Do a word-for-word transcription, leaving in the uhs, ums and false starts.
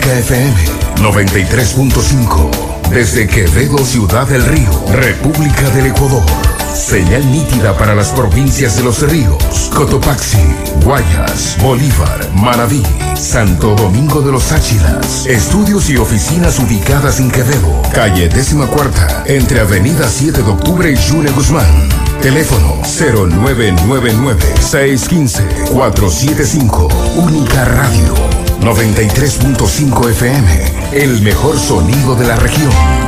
República F M noventa y tres punto cinco. Desde Quevedo, Ciudad del Río, República del Ecuador. Señal nítida para las provincias de Los Ríos, Cotopaxi, Guayas, Bolívar, Manabí, Santo Domingo de los Áchilas. Estudios y oficinas ubicadas en Quevedo, calle décima cuarta, entre avenida siete de octubre y June Guzmán. Teléfono cero nueve nueve nueve, seis uno cinco, cuatro siete cinco. Única Radio noventa y tres punto cinco F M. El mejor sonido de la región.